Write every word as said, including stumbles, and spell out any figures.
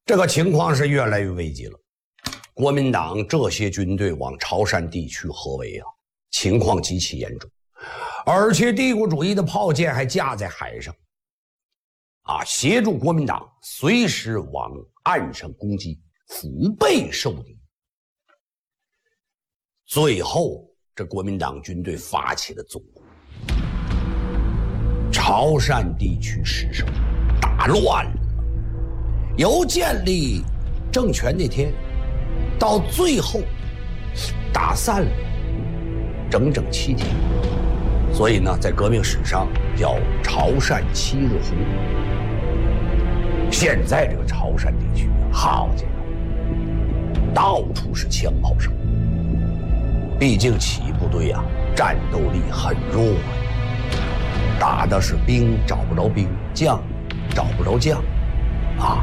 这个情况是越来越危急了。国民党这些军队往潮汕地区合围啊，情况极其严重，而且帝国主义的炮舰还架在海上，啊，协助国民党随时往岸上攻击，腹背受敌。最后，这国民党军队发起了总攻，潮汕地区失守，大乱了。由建立政权那天到最后打散了整整七天，所以呢，在革命史上叫潮汕七日红。现在这个潮汕地区，好家伙，到处是枪炮声。毕竟起义部队啊，战斗力很弱呀，打的是兵找不着兵，将找不着将。